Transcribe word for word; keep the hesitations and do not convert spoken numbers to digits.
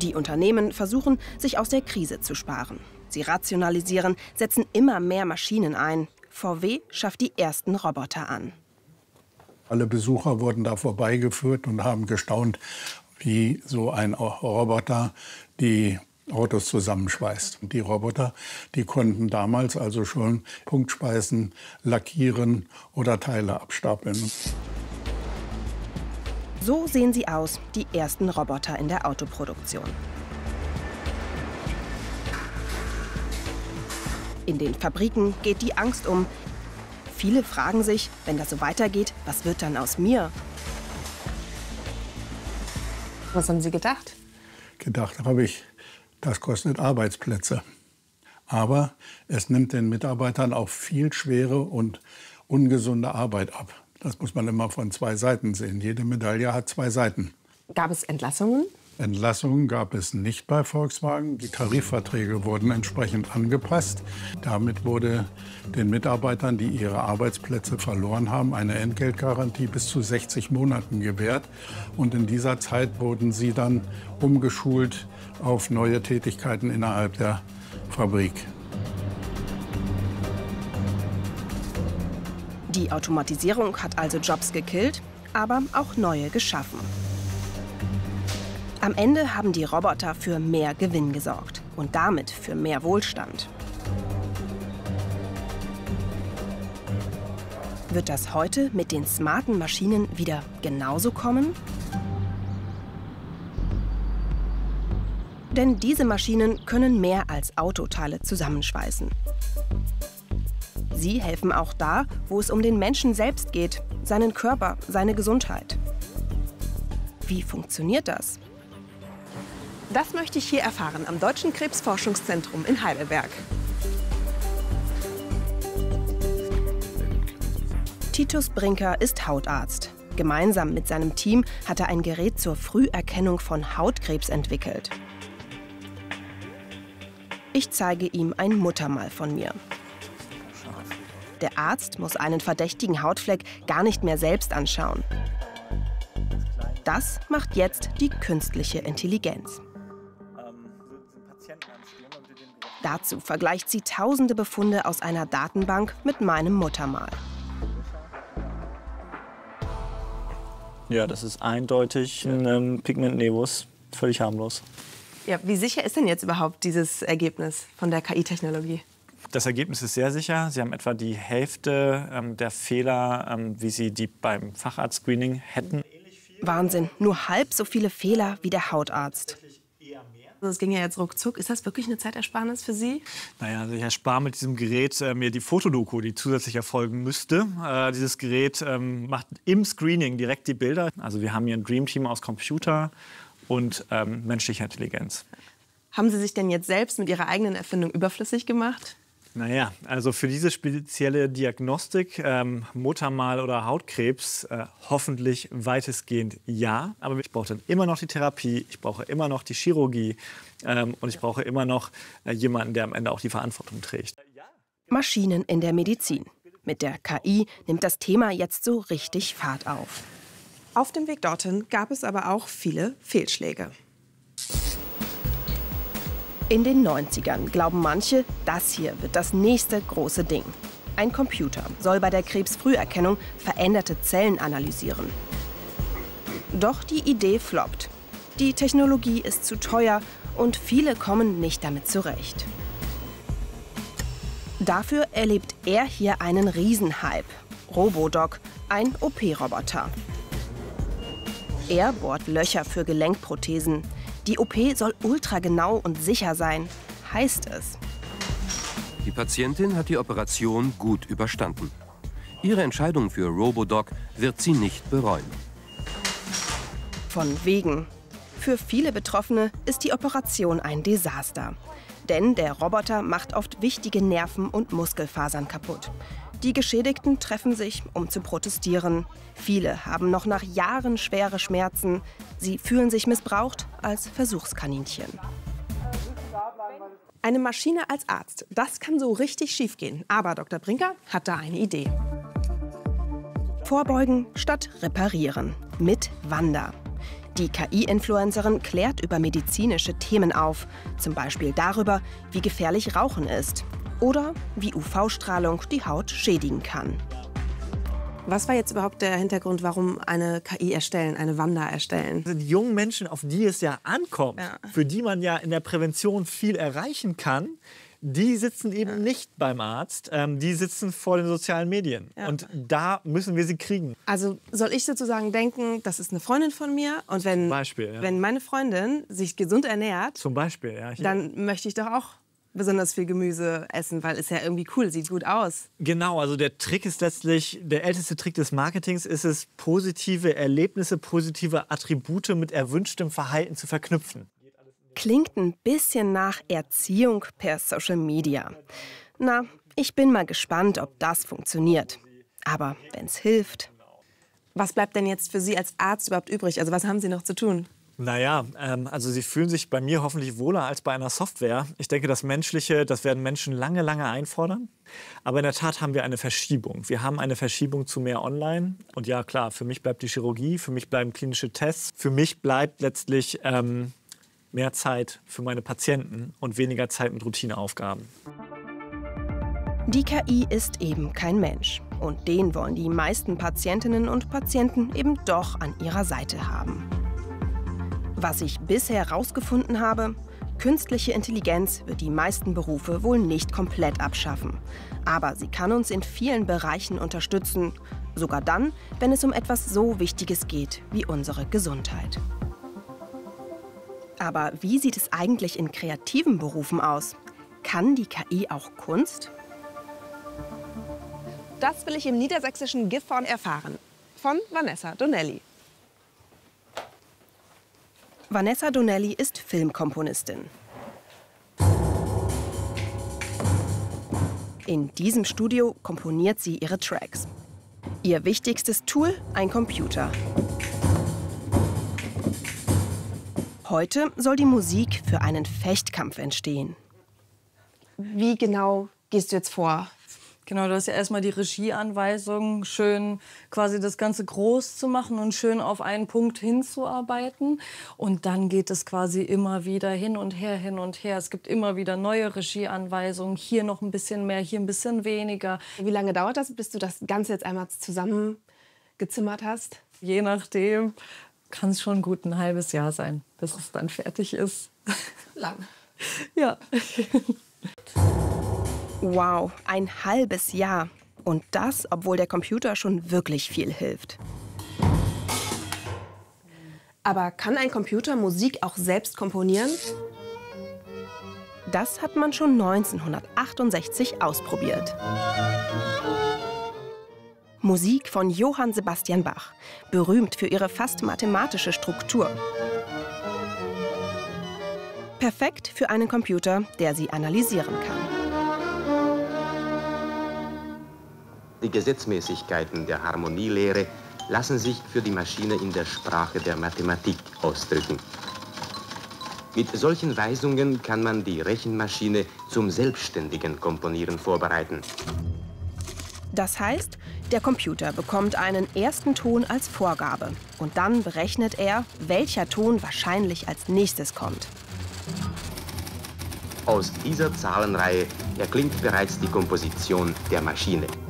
Die Unternehmen versuchen, sich aus der Krise zu sparen. Sie rationalisieren, setzen immer mehr Maschinen ein. V W schafft die ersten Roboter an. Alle Besucher wurden da vorbeigeführt und haben gestaunt, wie so ein Roboter die Autos zusammenschweißt. Die Roboter, die konnten damals also schon Punktspeisen lackieren oder Teile abstapeln. So sehen sie aus, die ersten Roboter in der Autoproduktion. In den Fabriken geht die Angst um. Viele fragen sich, wenn das so weitergeht, was wird dann aus mir? Was haben Sie gedacht? Gedacht habe ich, das kostet Arbeitsplätze. Aber es nimmt den Mitarbeitern auch viel schwere und ungesunde Arbeit ab. Das muss man immer von zwei Seiten sehen. Jede Medaille hat zwei Seiten. Gab es Entlassungen? Entlassungen gab es nicht bei Volkswagen. Die Tarifverträge wurden entsprechend angepasst. Damit wurde den Mitarbeitern, die ihre Arbeitsplätze verloren haben, eine Entgeltgarantie bis zu sechzig Monaten gewährt. Und in dieser Zeit wurden sie dann umgeschult auf neue Tätigkeiten innerhalb der Fabrik. Die Automatisierung hat also Jobs gekillt, aber auch neue geschaffen. Am Ende haben die Roboter für mehr Gewinn gesorgt und damit für mehr Wohlstand. Wird das heute mit den smarten Maschinen wieder genauso kommen? Denn diese Maschinen können mehr als Autoteile zusammenschweißen. Sie helfen auch da, wo es um den Menschen selbst geht, seinen Körper, seine Gesundheit. Wie funktioniert das? Das möchte ich hier erfahren am Deutschen Krebsforschungszentrum in Heidelberg. Titus Brinker ist Hautarzt. Gemeinsam mit seinem Team hat er ein Gerät zur Früherkennung von Hautkrebs entwickelt. Ich zeige ihm ein Muttermal von mir. Der Arzt muss einen verdächtigen Hautfleck gar nicht mehr selbst anschauen. Das macht jetzt die künstliche Intelligenz. Dazu vergleicht sie tausende Befunde aus einer Datenbank mit meinem Muttermal. Ja, das ist eindeutig ein ähm, Pigment nevus, völlig harmlos. Ja, wie sicher ist denn jetzt überhaupt dieses Ergebnis von der K I-Technologie? Das Ergebnis ist sehr sicher. Sie haben etwa die Hälfte ähm, der Fehler, ähm, wie Sie die beim Facharzt-Screening hätten. Wahnsinn, nur halb so viele Fehler wie der Hautarzt. Das ging ja jetzt ruckzuck. Ist das wirklich eine Zeitersparnis für Sie? Naja, also ich erspare mit diesem Gerät äh, mir die Fotodoku, die zusätzlich erfolgen müsste. Äh, dieses Gerät ähm, macht im Screening direkt die Bilder. Also wir haben hier ein Dreamteam aus Computer und ähm, menschlicher Intelligenz. Haben Sie sich denn jetzt selbst mit Ihrer eigenen Erfindung überflüssig gemacht? Naja, also für diese spezielle Diagnostik, ähm, Muttermal oder Hautkrebs, äh, hoffentlich weitestgehend ja. Aber ich brauche dann immer noch die Therapie, ich brauche immer noch die Chirurgie ähm, und ich brauche immer noch äh, jemanden, der am Ende auch die Verantwortung trägt. Maschinen in der Medizin. Mit der K I nimmt das Thema jetzt so richtig Fahrt auf. Auf dem Weg dorthin gab es aber auch viele Fehlschläge. In den neunzigern glauben manche, das hier wird das nächste große Ding. Ein Computer soll bei der Krebsfrüherkennung veränderte Zellen analysieren. Doch die Idee floppt. Die Technologie ist zu teuer und viele kommen nicht damit zurecht. Dafür erlebt er hier einen Riesenhype. Robodoc, ein O P-Roboter. Er bohrt Löcher für Gelenkprothesen. Die O P soll ultragenau und sicher sein, heißt es. Die Patientin hat die Operation gut überstanden. Ihre Entscheidung für Robodoc wird sie nicht bereuen. Von wegen. Für viele Betroffene ist die Operation ein Desaster. Denn der Roboter macht oft wichtige Nerven und Muskelfasern kaputt. Die Geschädigten treffen sich, um zu protestieren. Viele haben noch nach Jahren schwere Schmerzen. Sie fühlen sich missbraucht als Versuchskaninchen. Eine Maschine als Arzt, das kann so richtig schiefgehen. Aber Doktor Brinker hat da eine Idee. Vorbeugen statt reparieren. Mit Wanda. Die K I-Influencerin klärt über medizinische Themen auf, zum Beispiel darüber, wie gefährlich Rauchen ist oder wie U V-Strahlung die Haut schädigen kann. Was war jetzt überhaupt der Hintergrund, warum eine K I erstellen, eine Wanda erstellen? Die jungen Menschen, auf die es ja ankommt, Ja. für die man ja in der Prävention viel erreichen kann, die sitzen eben ja. nicht beim Arzt, ähm, die sitzen vor den sozialen Medien. Ja. Und da müssen wir sie kriegen. Also soll ich sozusagen denken, das ist eine Freundin von mir und wenn, Beispiel, ja. wenn meine Freundin sich gesund ernährt, Zum Beispiel, ja. dann möchte ich doch auch besonders viel Gemüse essen, weil es ja irgendwie cool, sieht gut aus. Genau, also der Trick ist letztlich, der älteste Trick des Marketings ist es, positive Erlebnisse, positive Attribute mit erwünschtem Verhalten zu verknüpfen. Klingt ein bisschen nach Erziehung per Social Media. Na, ich bin mal gespannt, ob das funktioniert. Aber wenn es hilft. Was bleibt denn jetzt für Sie als Arzt überhaupt übrig? Also was haben Sie noch zu tun? Naja, ähm, also Sie fühlen sich bei mir hoffentlich wohler als bei einer Software. Ich denke, das Menschliche, das werden Menschen lange, lange einfordern. Aber in der Tat haben wir eine Verschiebung. Wir haben eine Verschiebung zu mehr Online. Und ja, klar, für mich bleibt die Chirurgie, für mich bleiben klinische Tests. Für mich bleibt letztlich ähm, mehr Zeit für meine Patienten und weniger Zeit mit Routineaufgaben. Die K I ist eben kein Mensch. Und den wollen die meisten Patientinnen und Patienten eben doch an ihrer Seite haben. Was ich bisher herausgefunden habe, künstliche Intelligenz wird die meisten Berufe wohl nicht komplett abschaffen. Aber sie kann uns in vielen Bereichen unterstützen. Sogar dann, wenn es um etwas so Wichtiges geht wie unsere Gesundheit. Aber wie sieht es eigentlich in kreativen Berufen aus? Kann die K I auch Kunst? Das will ich im niedersächsischen Gifhorn erfahren. Von Vanessa Donnelly. Vanessa Donnelly ist Filmkomponistin. In diesem Studio komponiert sie ihre Tracks. Ihr wichtigstes Tool, ein Computer. Heute soll die Musik für einen Fechtkampf entstehen. Wie genau gehst du jetzt vor? Genau, du hast ja erstmal die Regieanweisung, schön quasi das Ganze groß zu machen und schön auf einen Punkt hinzuarbeiten. Und dann geht es quasi immer wieder hin und her, hin und her. Es gibt immer wieder neue Regieanweisungen, hier noch ein bisschen mehr, hier ein bisschen weniger. Wie lange dauert das, bis du das Ganze jetzt einmal zusammengezimmert hast? Je nachdem kann es schon gut ein halbes Jahr sein, bis es dann fertig ist. Lang. Ja. Wow, ein halbes Jahr. Und das, obwohl der Computer schon wirklich viel hilft. Aber kann ein Computer Musik auch selbst komponieren? Das hat man schon neunzehnhundertachtundsechzig ausprobiert. Musik von Johann Sebastian Bach, berühmt für ihre fast mathematische Struktur. Perfekt für einen Computer, der sie analysieren kann. Die Gesetzmäßigkeiten der Harmonielehre lassen sich für die Maschine in der Sprache der Mathematik ausdrücken. Mit solchen Weisungen kann man die Rechenmaschine zum selbstständigen Komponieren vorbereiten. Das heißt, der Computer bekommt einen ersten Ton als Vorgabe und dann berechnet er, welcher Ton wahrscheinlich als nächstes kommt. Aus dieser Zahlenreihe erklingt bereits die Komposition der Maschine.